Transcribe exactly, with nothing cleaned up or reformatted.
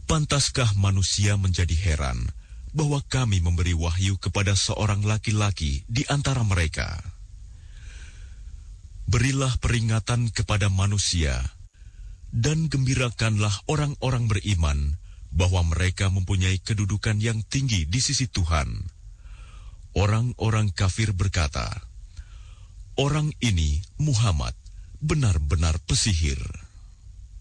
Pantaskah manusia menjadi heran bahwa kami memberi wahyu kepada seorang laki-laki di antara mereka? Berilah peringatan kepada manusia, dan gembirakanlah orang-orang beriman bahwa mereka mempunyai kedudukan yang tinggi di sisi Tuhan. Orang-orang kafir berkata, "Orang ini, Muhammad, benar-benar pesihir."